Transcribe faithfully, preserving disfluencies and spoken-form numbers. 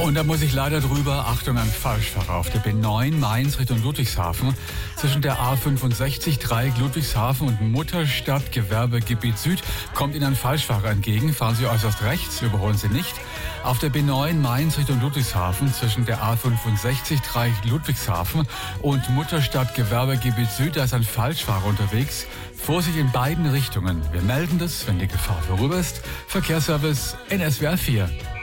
Und da muss ich leider drüber. Achtung, ein Falschfahrer auf der B neun Mainz Richtung Ludwigshafen. Zwischen der A fünfundsechzig, Dreieck Ludwigshafen und Mutterstadt Gewerbegebiet Süd kommt Ihnen ein Falschfahrer entgegen. Fahren Sie äußerst rechts, überholen Sie nicht. Auf der B neun Mainz Richtung Ludwigshafen zwischen der A fünfundsechzig, Dreieck Ludwigshafen und Mutterstadt Gewerbegebiet Süd, da ist ein Falschfahrer unterwegs. Vorsicht in beiden Richtungen. Wir melden das, wenn die Gefahr vorüber ist. Verkehrsservice N S W R vier.